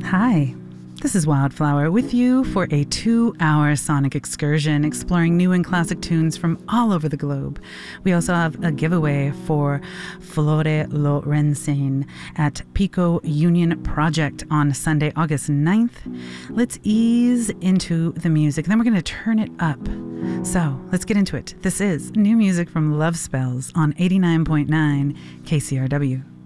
Hi, this is Wildflower with you for a 2-hour sonic excursion exploring new and classic tunes from all over the globe. We also have a giveaway for Flore Lorenzin at Pico Union Project on Sunday, August 9th. Let's ease into the music, then we're going to turn it up. So let's get into it. This is new music from Love Spells on 89.9 KCRW.